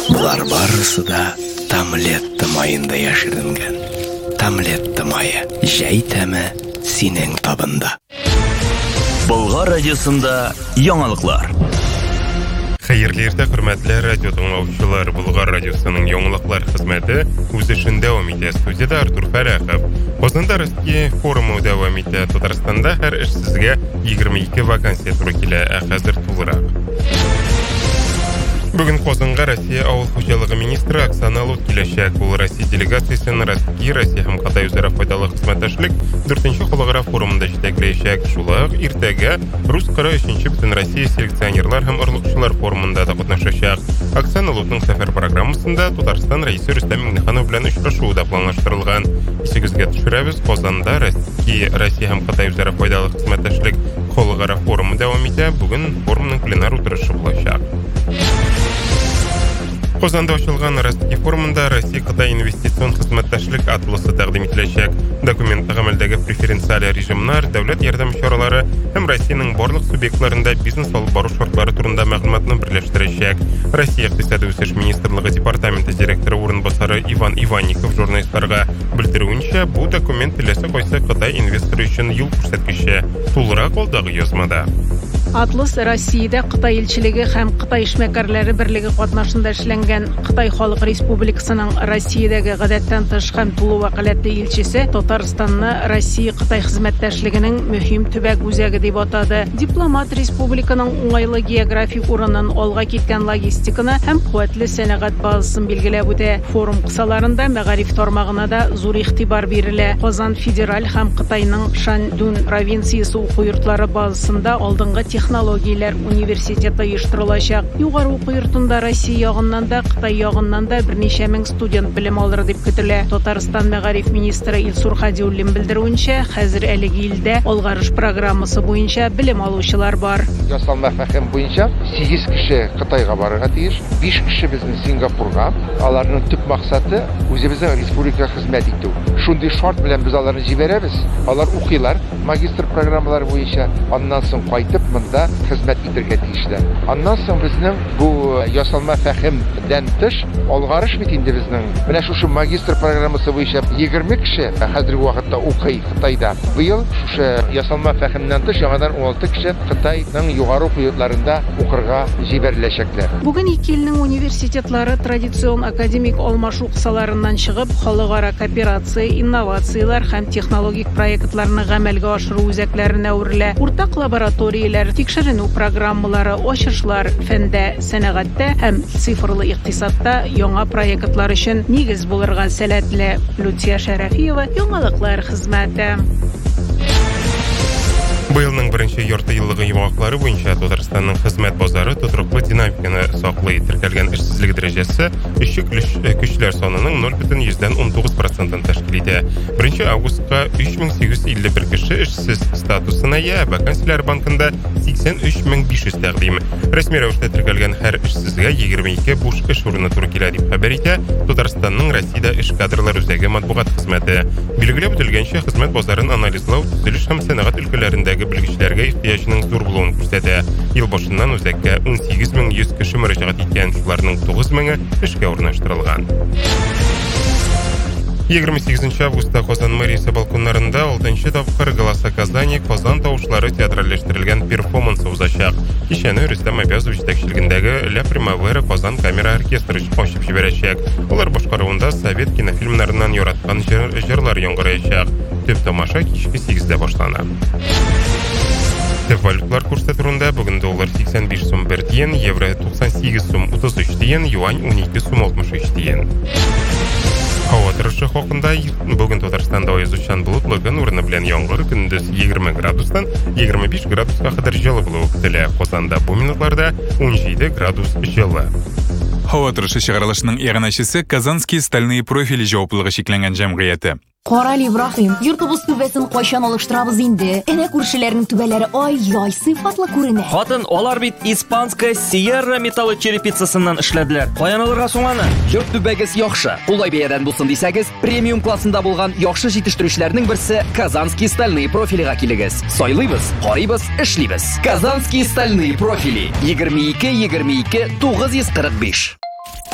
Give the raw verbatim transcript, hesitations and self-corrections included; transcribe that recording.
Бұлар барысы да Тамлетті майында яшірінген. Тамлетті майы жәй тәмі сенің табында. Болгар радиосында яңалыклар. Хәерле иртә, хөрмәтле радио тыңлаучылар. Болгар радиосының яңалыклар хезмәте үз эшен дәвам итә. Студияда Артур Фәрәхов. Казанда Россия форумы дәвам итә. Татарстанда һәр эшсезгә егерме ике вакансия туры килә, ә хәзер тулырак. Бүген Казанга Россия авыл хуҗалыгы министры Оксана Лут киләчәк. Ул Россия делегациясен Россия, Россия һәм Кытай үзара файдалы хезмәттәшлек дүртенче халыкара форумында җитәкләячәк. Шулай ук иртәгә Рус кыры өченче бөтен Россия селекционерлар һәм орлыкчылар форумында да катнашачак. Оксана Лутның сәфәр программасында Татарстан рәисе Рөстәм Миңнеханов белән очрашуы да планлаштырылган. Исегезгә төшерәбез, Казанда Россия, Россия һәм Кытай үзара файдалы хезмәттәшлек халыкара форумы дәвам итә. Бүген форумның пленар утырышы булачак. Казанда ачылган Россия форумында Россия-Кытай инвестицион хезмәттәшлек атласы тәкъдим ителәчәк. Документта гамәлдәге преференциаль режимнар, дәүләт ярдәм чаралары һәм Россиянең барлык субъектларында бизнес алып бару шартлары турында мәгълүматны берләштерәчәк. Россия икътисади үсеш министрлыгы департаменты директоры урынбасары Иван Иванников журналистларга белдерүенчә, бу документ теләсә кайсы Кытай инвесторы өчен юл күрсәткече. Тулырак алдагы язмада. Атлас Россиядә Кытай илчелеге һәм Кытай эшмәкәрләре берлеге катнашында эшләнгән Кытай Халык Республикасының Россиядәге гадәттән тыш һәм тулы вәкаләтле илчесе Татарстанны Россия-Кытай хезмәттәшлегенең мөһим төбәк үзәге дип атады. Дипломат республиканың уңайлы географик урынын, алга киткән логистиканы һәм куәтле сәнәгать базасын билгеләп үтә. Форум кысаларында мәгариф тармагына да зур игътибар бирелә. Казан федераль һәм Кытайның Шаньдун провинциясе уку йортлары базасында алдынгы технологияләр университеты оештырылачак. Югары уку йортында Россия ягыннан да, Кытай ягыннан да берничә мең студент белем алыр дип көтелә. Татарстан мәгариф министры Илсур Хәдиуллин белдерүенчә, хәзер әлеге илдә алгарыш программасы буенча белем алучылар бар. Ясалма фәһем буенча сигез кеше Кытайга барырга тиеш, биш кеше безнең Сингапурга. Аларның төп максаты үзебезнең республика хезмәт итү. Шундый шарт белән без аларны җибәрәбез. Алар укыйлар, магистр программалары буенча, аннан соң кайтып монда хезмәт итәргә тиешләр. Аннан соң безнең бу ясалма фәһемдән тыш алгарыш бит инде безнең. Менә шушы магистр программасы буенча егерме кеше хәзерге вакытта укый Кытайда. Быел шушы ясалма фәһемнән тыш яңадан ун алты кеше Кытайның югары уку йортларында укырга җибәреләчәкләр. Бүген ике илнең университетлары традицион академик алмашу кысаларыннан чыгып, халыкара кооперация, инновациялар һәм технологик проектларны гамәлгә ашыру үзәкләренә үрелә. Уртак лабораторияләр, тикшеренү программалары, ачышлар фәндә, сәнәгатьтә һәм цифрлы икътисадта яңа проектлар өчен нигез булырга сәләтле. Лютия Шәрәфиева, яңалыклар хезмәте. Быелның беренче ярты еллыгы йомгаклары буенча Татарстанның хезмәт базары тотрыклы динамиканы саклый. Теркәлгән эшсезлек дәрәҗәсе эшче көчләр санының ноль бөтен йөздән ун тугыз процентын тәшкил итә. беренче августка өч мең сигез йөз илле бер кеше эшсез статусына ия, вакансиялар банкында сиксән өч мең биш йөз тәкъдим. Рәсми рәвештә теркәлгән һәр эшсезгә егерме ике буш эш урыны туры килә дип хәбәр итә Татарстанның Россиядә эш кадрлар үзәге матбугат хезмәте. Билгеләп үтелгәнчә, хезмәт базарын анализлау, төзелеш һәм сәнәгать өлкәләрендәге белгечләргә ихтыяҗның зур булуын күрсәтә. Ел башыннан үзәккә ун сигез мең йөз кеше мөрәҗәгать иткән, шуларның тугыз меңе эшкә урнаштырылган. егерме сигезенче августта Казан мэриясе балконнарында алтынчы тапкыр Голоса Казани Казан тавышлары театральләштерелгән перформансы узачак. Кичәне Рөстәм Абязов җитәкчелегендәге Ля Примавера Казан камера оркестры ачып җибәрәчәк. Алар башкаруында совет кинофильмнарыннан яраткан җырлар яңгыраячак. Төп тамаша кичке сигездә башлана. Валютлар курсы турында бүген доллар сиксән биш сум бер тиен, евро туксан сигез сум утыз өч тиен, юань ун ике сум алтмыш өч тиен. Һава торышы хакында бүген Татарстанда аязучан болытлы көн урыны белән яңгыр, көндез егерме градустан егерме биш градуска кадәр җылы булуы көтелә. Казанда бу минутларда ун җиде градус җылы. Һава торышы чыгарылышының иганәчесе Казанские стальные профили җаваплылыгы шикләнгән җәмгыяте. Карал Ибраһим, йортыбыз түбәсен кайчан алыштырабыз инде? Әнә күршеләрнең түбәләре ай-яй сыйфатлы күренә. Хатын, алар бит испанская Sierra металлы черепицасыннан эшләделәр. Каян алырга соң аны? Йорт түбәгез яхшы. Улай бәядән булсын дисәгез, премиум классында булган яхшы җитештерүчләрнең берсе Казанские стальные профилига килегез. Сайлыйбыз, карыйбыз, эшлибез. Казанские стальные профили егерме ике егерме ике тугыз йөз кырык биш.